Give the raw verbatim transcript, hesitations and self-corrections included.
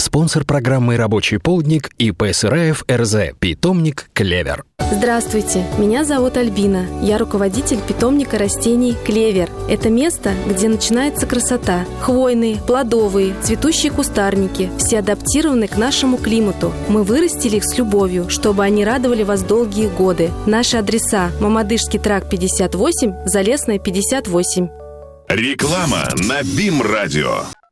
Спонсор программы «Рабочий полдник» ИП Сыраев эр-зэ. Питомник «Клевер». Здравствуйте, меня зовут Альбина. Я руководитель питомника растений «Клевер». Это место, где начинается красота. Хвойные, плодовые, цветущие кустарники. Все адаптированы к нашему климату. Мы вырастили их с любовью, чтобы они радовали вас долгие годы. Наши адреса: Мамадышский тракт пятьдесят восемь, Залесная пятьдесят восемь. Реклама на БИМ-радио.